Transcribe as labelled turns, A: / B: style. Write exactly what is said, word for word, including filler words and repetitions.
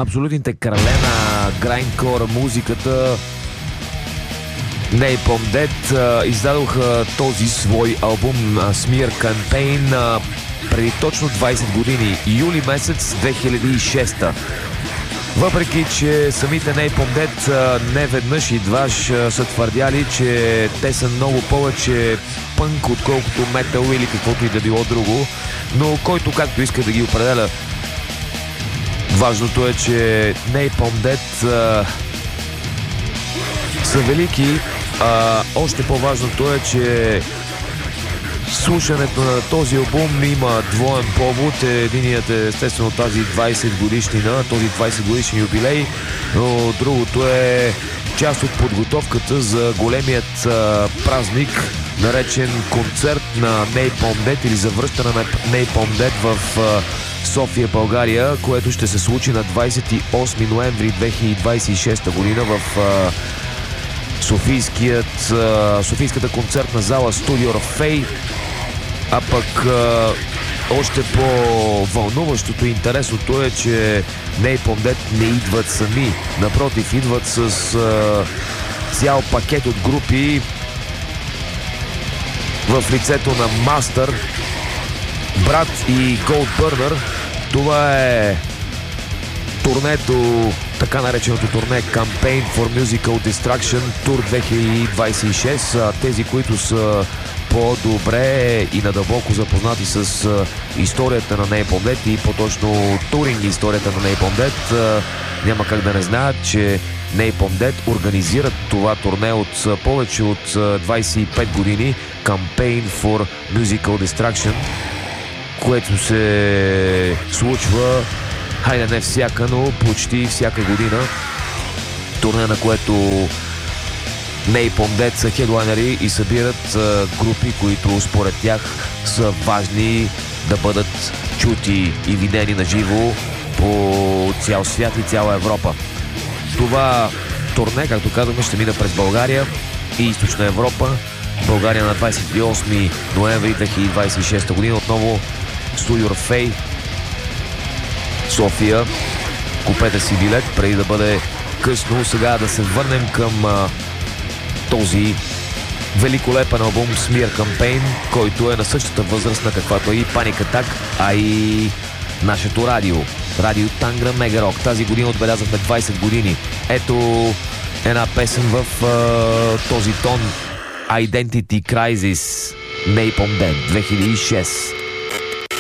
A: абсолютните крале на грайндкор музиката. Napalm Death издадоха този свой албум Smear Campaign преди точно двайсет години, юли месец две хиляди и шеста. Въпреки че самите Napalm Death не веднъж и дваш са твърдяли, че те са много повече пънк, отколкото метал или каквото и да било друго, но който както иска да ги определя. Важното е, че Napalm Death а, са велики. А, още по-важното е, че слушането на този албум има двоен повод. Единият е естествено тази двайсет годишнина, този двайсет годишен юбилей, но другото е част от подготовката за големият а, празник, наречен концерт на Napalm Death или завръщане на Napalm Death в а, София, България, което ще се случи на двайсет и осми ноември две хиляди двайсет и шеста година в а, Софийският, а, Софийската концертна зала Studio Orfei. А пък а, още по-вълнуващото и интересното е, че Napalm Death не идват сами. Напротив, идват с а, цял пакет от групи в лицето на Master, Брат и Goldburner. Това е турнето, така нареченото турне Campaign for Musical Destruction Tour две хиляди двайсет и шеста. Тези, които са по-добре и надълбоко запознати с историята на Napalm Death и по-точно туринг историята на Napalm Death, няма как да не знаят, че Napalm Death организират това турне от повече от двайсет и пет години, Campaign for Musical Destruction, което се случва, хайде не всяка, но почти всяка година. Турне, на което Napalm Death са хедлайнери и събират а, групи, които според тях са важни да бъдат чути и видени на живо по цял свят и цяла Европа. Това турне, както казахме, ще мина през България и Източна Европа. България на двайсет и осми ноември две хиляди двайсет и шеста година. Отново Studio Orfei, София. Купете си билет преди да бъде късно. Сега да се върнем към а, този великолепен албум Smear Campaign, който е на същата възраст, на каквато е и Panic Attack, а и нашето радио. Радио Тангра Мега Рок. Тази година отбелязахме двайсет години. Ето една песен в а, този тон. Identity Crisis, Napalm Death, две хиляди и шеста.